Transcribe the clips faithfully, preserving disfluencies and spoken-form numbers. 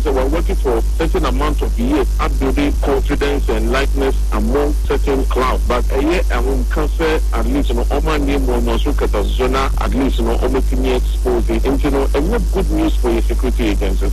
say we're working for a certain amount of years at building confidence and likeness among certain clouds. But a year I will cancer at least you know all my name will not look at the zona at least you know almost exposed and you know and what good news for your security agencies.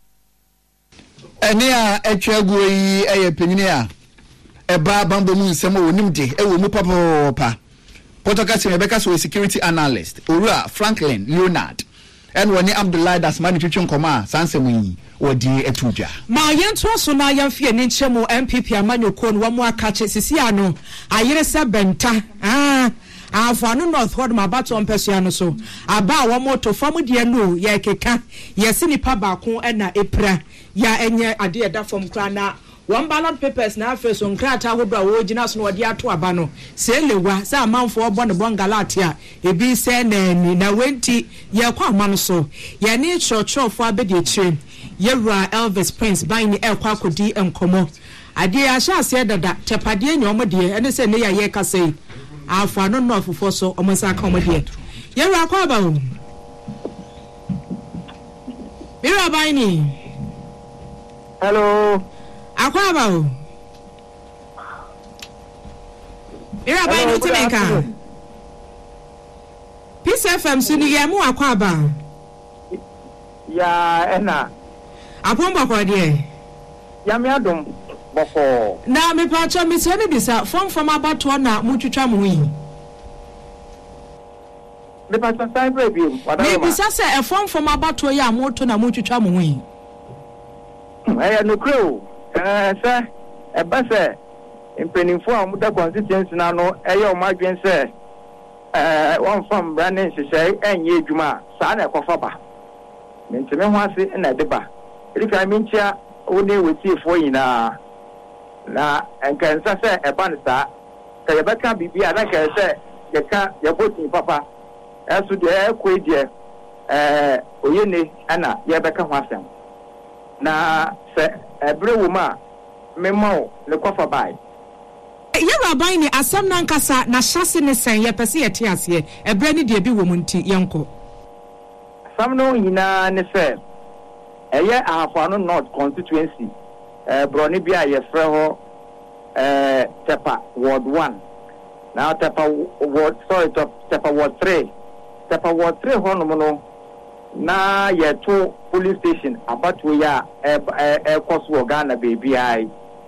Enia echegui eye penyinia eba bambo mu nsemo wonimde ewo mu papa papa Potokasi Rebecca so a security analyst Ura Franklin Leonard and woni Abdullah Dasmani twetwe nkoma sansemu wodi etuja ma yento so na yamfie ne nchemu M P P amanyoko no wamu akache sisi ano ayere se benta ah afanu north ward mabato mpesua no so aba wo moto fam de no ye keka yesi nipa baako na epra ya enye ade eda fam kra na one ballot papers na afa so nkrata hodo a wo gina so no de ato aba no se lewa se amanfo obo ne bongalatia ebi se na ni na wenti ye kwa amano so ye ni churchofo abedi chire yewra Elvis Prince by ni ekwa akodi enkomo ade a sha ase dada tepade ni omode ene se ne ya ye kase afa no no ofofo so omonsa aka omode yewra akwa ba o Mira baini hello akwa ba o Mira baini utemeka Peace F M suni ye mu akwa ba ya ena apomba kwa die ya me adom boko na me pacho me se ne bisa fom fom abato na mutwitwa mu yi me pacho sai brebi wada me bisa se e fom fom abato ya moto na mutwitwa mu yi eh no crew eh se e ba se impenifo a mu da constituency na no e ye o madwen se eh one fam branding hyehyɛ enye adwuma saa na ekofa ba menteme ho ase na deba rika minchia woni wetifo yina na enkansa se eba ne saa ka yebeka bibia na ka se yeka yeboti papa esu de ekwe eh oyene ana yebeka ho asem na se ebre woma memo le kofa bai yewra ban ni asem na nkasa na hyase ne sen yepese yete ase ebre ni de bi wo munti yenko samno yina ne se eye ahafano north constituency eh broni bia ye frɛ ho eh Tepa ward one now Tepa ward sorry Tepa ward three Tepa ward three ho no no na ye to police station abato ya eh eh koso Ghana baby ai